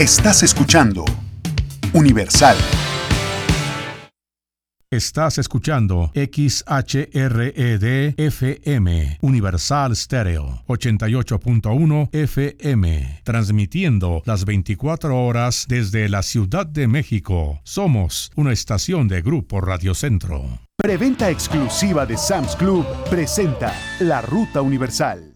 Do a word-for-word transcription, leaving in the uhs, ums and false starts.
Estás escuchando Universal. Estás escuchando X H R E D F M, Universal Stereo, ochenta y ocho punto uno F M, transmitiendo las veinticuatro horas desde la Ciudad de México. Somos una estación de Grupo Radio Centro. Preventa exclusiva de Sam's Club presenta La Ruta Universal.